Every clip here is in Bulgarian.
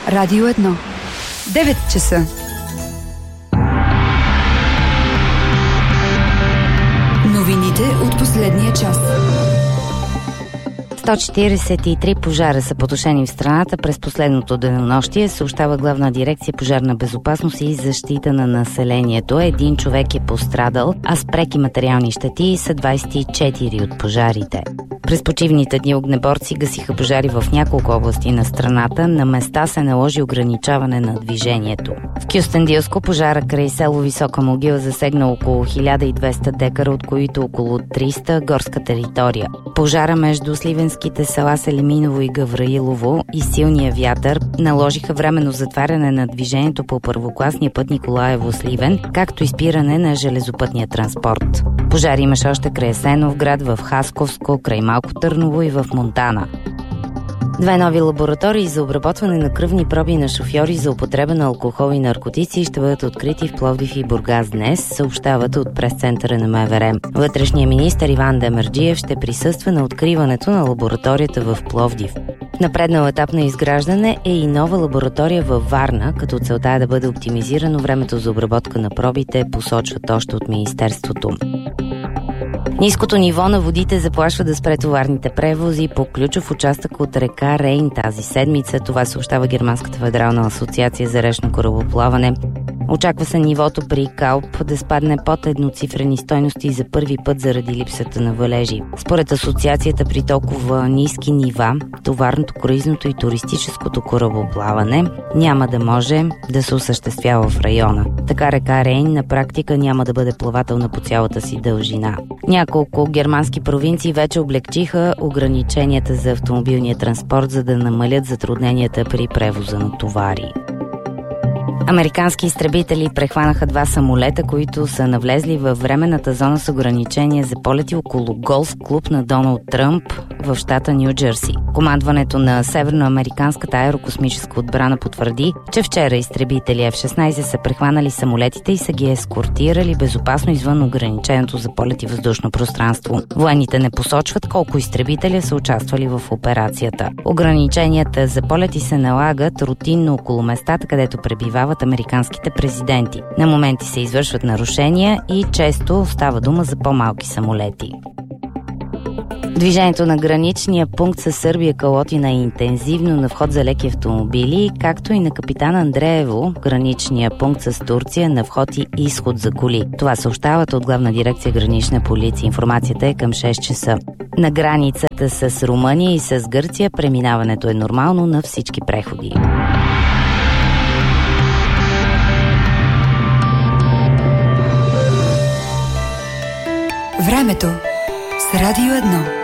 Радио 1. 9 часа. Новините от последния час. 143 пожара са потушени в страната през последното денонощие, съобщава Главна дирекция пожарна безопасност и защита на населението. Един човек е пострадал, а с преки материални щети са 24 от пожарите. През почивните дни огнеборци гасиха пожари в няколко области на страната. На места се наложи ограничаване на движението. В Кюстендилско пожара край село Висока могила засегна около 1200 декара, от които около 300 горска територия. Пожара между сливенските села Селиминово и Гавраилово и силния вятър наложиха временно затваряне на движението по първокласния път Николаево-Сливен, както и спиране на железопътния транспорт. Пожари имаше още край Есеновград, в Хасковско, край Малко Търново и в Монтана. 2 нови лаборатории за обработване на кръвни проби на шофьори за употреба на алкохол и наркотици ще бъдат открити в Пловдив и Бургас днес, съобщават от прес-центъра на МВР. Вътрешният министър Иван Демерджиев ще присъства на откриването на лабораторията в Пловдив. Напреднал етап на изграждане е и нова лаборатория във Варна, като целта е да бъде оптимизирано времето за обработка на пробите, посочват още от Министерството. Ниското ниво на водите заплашва да спре товарните превози по ключов участък от река Рейн тази седмица. Това съобщава Германската федерална асоциация за речно корабоплаване. Очаква се нивото при Калп да спадне под едноцифрени стойности за първи път заради липсата на валежи. Според асоциацията, при толкова ниски нива, товарното, круизното и туристическото корабоплаване няма да може да се осъществява в района. Така река Рейн на практика няма да бъде плавателна по цялата си дължина. Няколко германски провинции вече облегчиха ограниченията за автомобилния транспорт, за да намалят затрудненията при превоза на товари. Американски изтребители прехванаха 2 самолета, които са навлезли във временната зона с ограничение за полети около голф клуб на Доналд Тръмп в щата Ню Джерси. Командването на Северноамериканската аерокосмическа отбрана потвърди, че вчера изтребители F-16 са прехванали самолетите и са ги ескортирали безопасно извън ограничението за полети въздушно пространство. Военните не посочват колко изтребителя са участвали в операцията. Ограниченията за полети се налагат рутинно около местата, където пребивават американските президенти. На моменти се извършват нарушения и често става дума за по-малки самолети. Движението на граничния пункт със Сърбия Калотина е интензивно на вход за леки автомобили, както и на Капитан Андреево, граничния пункт с Турция на вход и изход за коли. Това съобщават от Главна дирекция гранична полиция. Информацията е към 6 часа. На границата с Румъния и с Гърция преминаването е нормално на всички преходи. Времето с Радио 1.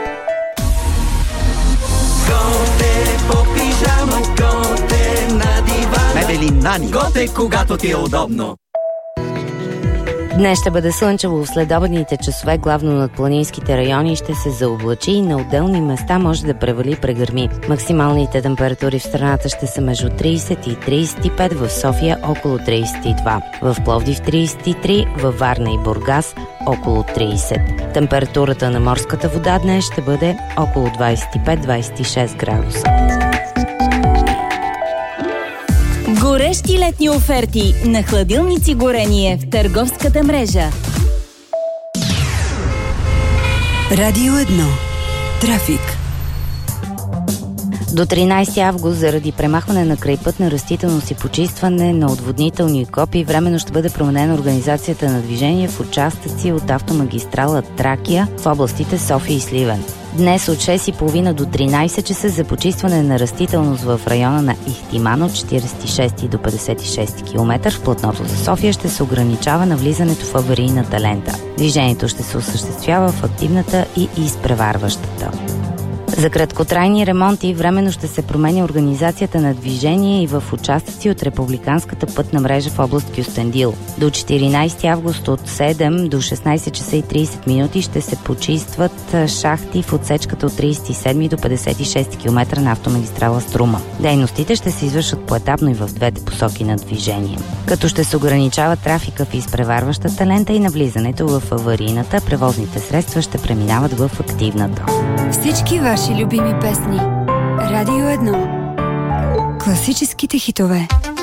Готе по пижама, готе на дивана. Мебели Нани. Готе, когато ти е удобно. Днес ще бъде слънчево в следобедните часове, главно над планинските райони ще се заоблачи и на отделни места може да превали прегърми. Максималните температури в страната ще са между 30 и 35, в София около 32, в Пловдив 33, във Варна и Бургас около 30. Температурата на морската вода днес ще бъде около 25-26 градуса. Горещи летни оферти на хладилници Горение в търговската мрежа. Радио 1. Трафик. До 13 август заради премахване на крайпътна растителност и почистване на отводнителни окопи временно ще бъде променена организацията на движение в участъци от автомагистрала Тракия в областите София и Сливен. Днес от 6:30 до 13 часа за почистване на растителност в района на Ихтиман от 46 до 56 км в платното за София ще се ограничава навлизането в аварийната лента. Движението ще се осъществява в активната и изпреварващата. За краткотрайни ремонти временно ще се променя организацията на движение и в участъци от републиканската пътна мрежа в област Кюстендил. До 14 август от 7 до 16 часа и 30 минути ще се почистват шахти в отсечката от 37 до 56 км на автомагистрала Струма. Дейностите ще се извършват поетапно и в двете посоки на движение. Като ще се ограничава трафика в изпреварващата лента и навлизането в аварийната, превозните средства ще преминават в активната. Всички ваши любими песни. Радио 1. Класическите хитове.